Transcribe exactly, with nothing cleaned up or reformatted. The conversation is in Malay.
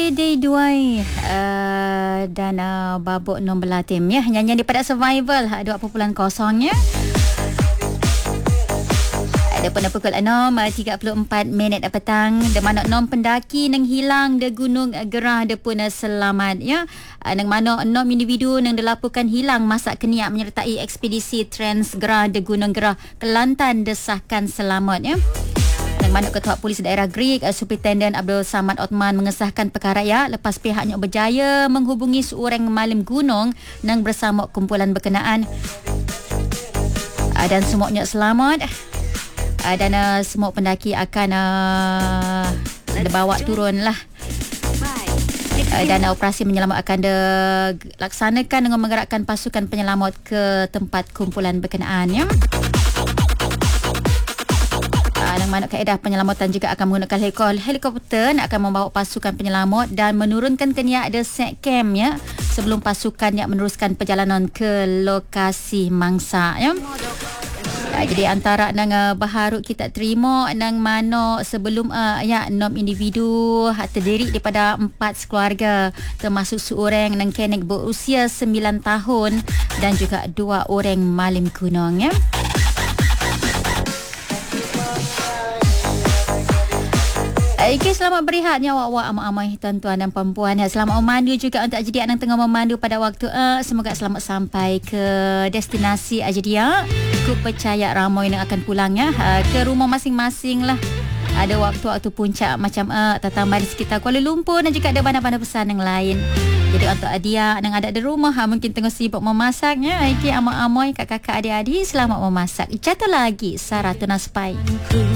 Okey, day dua uh, dan uh, babuk nombor tim ya. Nyanyian daripada Survival dua perpuluhan kosong ya. Ada pada pukul enam tiga puluh empat minit petang. De mana enam pendaki nang hilang de Gunung Gerah de pun selamat ya. Nang mana enam individu nang dilaporkan hilang masa keniak menyertai ekspedisi Trans Gerah de Gunung Gerah Kelantan desahkan selamat ya. Yang mana Ketua Polis Daerah Greek Superintendent Abdul Samad Othman mengesahkan perkara ya lepas pihaknya berjaya menghubungi seorang malim gunung nang bersama kumpulan berkenaan dan semuanya selamat dan semua pendaki akan uh, dibawa turun lah dan operasi menyelamat akan dilaksanakan dengan menggerakkan pasukan penyelamat ke tempat kumpulan berkenaan ya. Yang mana kaedah penyelamatan juga akan menggunakan helikopter akan membawa pasukan penyelamat dan menurunkan keniak de set camp ya sebelum pasukan yang meneruskan perjalanan ke lokasi mangsa ya. Uh, jadi antara nang uh, baharu kita terima nang mana sebelum uh, ya enam individu terdiri daripada empat keluarga termasuk seorang nang kenek berusia sembilan tahun dan juga dua orang malim gunung ya. Okay, selamat berehatnya awak-awak amai-amai tuan-tuan dan puan-puan. Selamat memandu juga untuk Ajdia yang tengah memandu pada waktu uh, semoga selamat sampai ke destinasi Ajdia. Aku percaya ramai yang akan pulang ya uh, ke rumah masing-masing lah. Ada waktu-waktu puncak macam uh, tatambah di sekitar Kuala Lumpur dan juga ada bandar-bandar besar yang lain. Jadi untuk Adia yang ada di rumah ha, mungkin tengah sibuk memasaknya. Okay, amai-amai kakak-kakak adik-adik selamat memasak. Jatuh lagi Sarah Tunaspai.